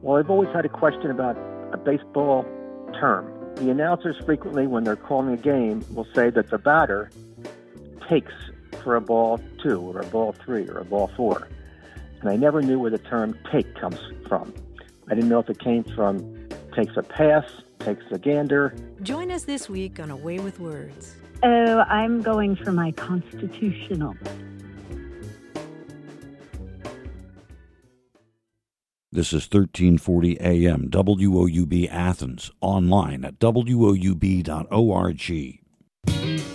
Well, I've always had a question about a baseball term. The announcers frequently, when they're calling a game, will say that the batter takes for a ball 2 or a ball 3 or a ball 4. And I never knew where the term take comes from. I didn't know if it came from takes a pass, takes a gander. Join us this week on A Way with Words. Oh, I'm going for my constitutional. This is 1340 AM, WOUB Athens, online at woub.org.